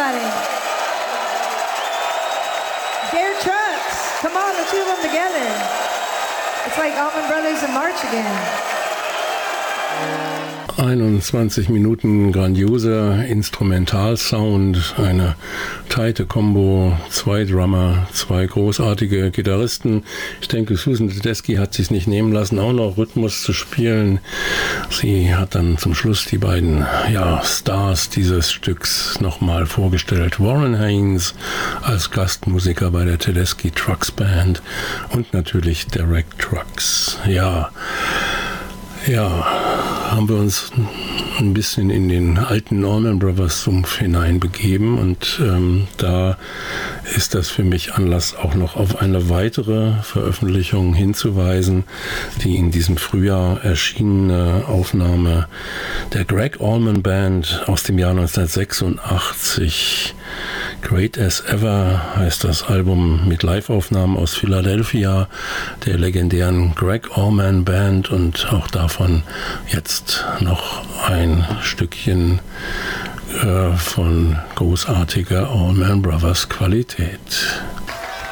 everybody. Dare Trucks. Come on, the two of them together. It's like Allman Brothers in March again. 21 Minuten grandioser Instrumentalsound, eine tighte Combo, 2 Drummer, 2 großartige Gitarristen. Ich denke, Susan Tedeschi hat sich nicht nehmen lassen, auch noch Rhythmus zu spielen. Sie hat dann zum Schluss die beiden Stars dieses Stücks nochmal vorgestellt. Warren Haynes als Gastmusiker bei der Tedeschi Trucks Band und natürlich Derek Trucks. Haben wir uns ein bisschen in den alten Allman Brothers Sumpf hineinbegeben und da ist das für mich Anlass, auch noch auf eine weitere Veröffentlichung hinzuweisen, die in diesem Frühjahr erschienene Aufnahme der Greg Allman Band aus dem Jahr 1986. Great as Ever heißt das Album mit Live-Aufnahmen aus Philadelphia, der legendären Greg Allman Band, und auch davon jetzt noch ein Stückchen von großartiger Allman Brothers Qualität.